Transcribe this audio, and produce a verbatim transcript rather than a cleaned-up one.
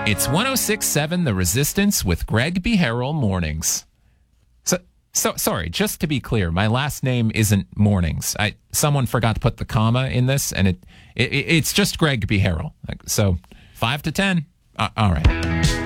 It's one oh six point seven The Resistance with Greg Beharrell Mornings. So, so sorry, just to be clear, my last name isn't Mornings. I someone forgot to put the comma in this, and it, it it's just Greg Beharrell. So five to ten. Uh, all right.